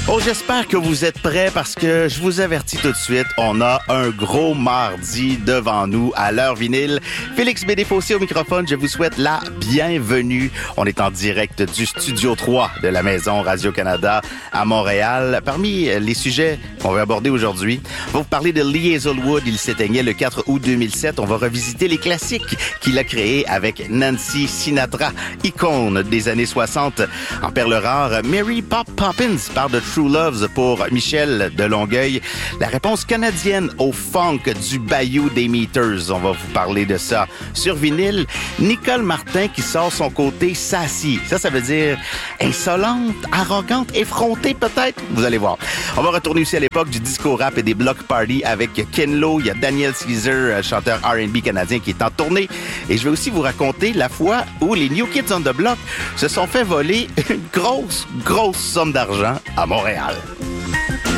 Oh, j'espère que vous êtes prêts parce que je vous avertis tout de suite, on a un gros mardi devant nous à l'heure vinyle. Félix Bédé-Fossé au microphone, je vous souhaite la bienvenue. On est en direct du Studio 3 de la Maison Radio-Canada à Montréal. Parmi les sujets qu'on va aborder aujourd'hui, on va vous parler de Lee Hazlewood. Il s'éteignait le 4 août 2007. On va revisiter les classiques qu'il a créés avec Nancy Sinatra, icône des années 60. En perle rare, Mary Poppins part de True Loves pour Michel de Longueuil. La réponse canadienne au funk du Bayou des Meters. On va vous parler de ça. Sur vinyle, Nicole Martin qui sort son côté sassy. Ça veut dire insolente, arrogante, effrontée peut-être. Vous allez voir. On va retourner aussi à l'époque du disco rap et des block party avec Ken Lo. Il y a Daniel Caesar, chanteur R&B canadien qui est en tournée. Et je vais aussi vous raconter la fois où les New Kids on the Block se sont fait voler une grosse somme d'argent à Montréal.